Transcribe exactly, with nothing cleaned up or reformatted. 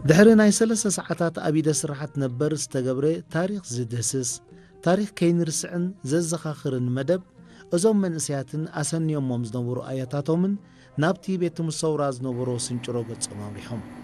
ድሕሪ ናይ ሰለስተ ሰዓታት ኣቢደ ስራሓት ነበር ዝተገብረ ታሪክ ዝድህስስ ታሪክ ከይንርስዕን ዘዘኻኽርን መደብ እዞም መንእስያትን ኣሰንዮሞም ዝነበሩ ኣያታቶምን ናብቲ ቤት ምሰውራ ዝነበሮ ስንጭሮ ገጾም ኣምሪሖም